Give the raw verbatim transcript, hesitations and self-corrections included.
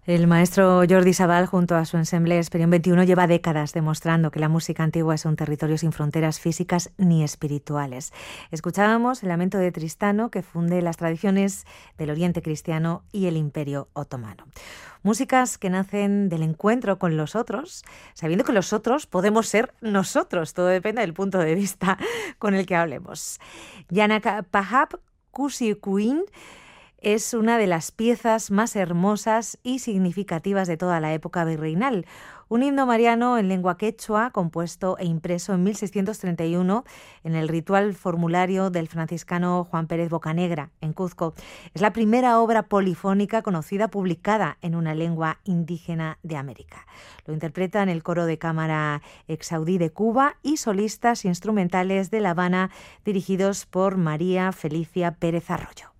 El maestro Jordi Sabal, junto a su ensemble Esperión veintiuno, lleva décadas demostrando que la música antigua es un territorio sin fronteras físicas ni espirituales. Escuchábamos el lamento de Tristano, que funde las tradiciones del Oriente cristiano y el Imperio otomano. Músicas que nacen del encuentro con los otros, sabiendo que los otros podemos ser nosotros. Todo depende del punto de vista con el que hablemos. Yanak Pahap Kusikuin es una de las piezas más hermosas y significativas de toda la época virreinal. Un himno mariano en lengua quechua, compuesto e impreso en mil seiscientos treinta y uno en el ritual formulario del franciscano Juan Pérez Bocanegra, en Cuzco. Es la primera obra polifónica conocida publicada en una lengua indígena de América. Lo interpretan el coro de cámara Exaudí de Cuba y solistas instrumentales de La Habana, dirigidos por María Felicia Pérez Arroyo.